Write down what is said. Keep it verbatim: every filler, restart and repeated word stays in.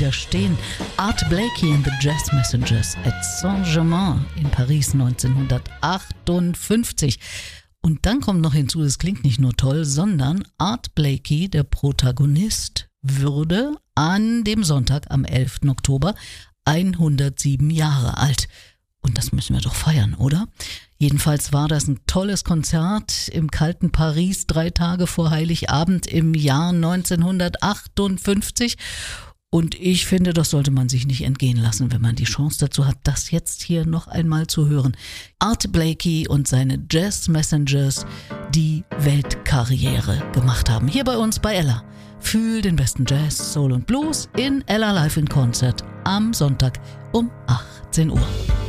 wieder stehen. Art Blakey and the Jazz Messengers at Saint-Germain in Paris neunzehnhundertachtundfünfzig. Und dann kommt noch hinzu, es klingt nicht nur toll, sondern Art Blakey, der Protagonist, würde an dem Sonntag am elften Oktober hundertsieben Jahre alt. Und das müssen wir doch feiern, oder? Jedenfalls war das ein tolles Konzert im kalten Paris, drei Tage vor Heiligabend im Jahr neunzehnhundertachtundfünfzig. Und ich finde, das sollte man sich nicht entgehen lassen, wenn man die Chance dazu hat, das jetzt hier noch einmal zu hören. Art Blakey und seine Jazz Messengers, die Weltkarriere gemacht haben. Hier bei uns bei Ella. Fühl den besten Jazz, Soul und Blues in Ella Live in Concert am Sonntag um achtzehn Uhr.